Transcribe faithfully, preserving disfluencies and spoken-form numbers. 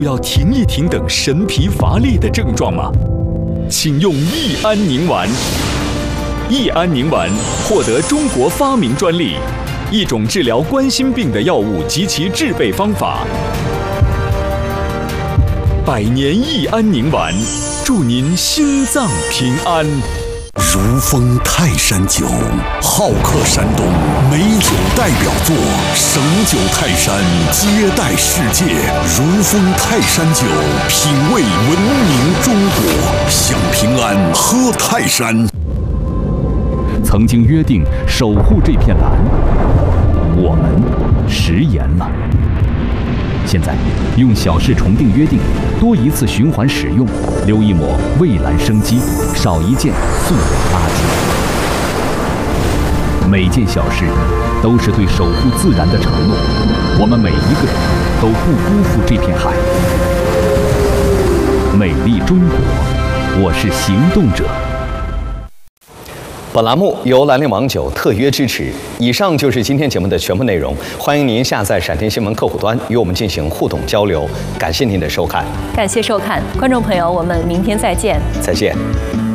要停一停等神疲乏力的症状吗？请用益安宁丸。益安宁丸获得中国发明专利，一种治疗冠心病的药物及其制备方法。百年益安宁丸，祝您心脏平安。 如风泰山酒，好客山东美酒代表作，省酒泰山接待世界。如风泰山酒，品味文明中国，享平安，喝泰山。 曾经约定守护这片蓝，我们食言了。现在用小事重定约定，多一次循环使用，留一抹蔚蓝生机，少一件塑料垃圾。每件小事都是对守护自然的承诺，我们每一个人都不辜负这片海。美丽中国，我是行动者。 本栏目由兰陵王酒特约支持。以上就是今天节目的全部内容，欢迎您下载闪电新闻客户端与我们进行互动交流。感谢您的收看， 感谢收看，观众朋友，我们明天再见。 再见。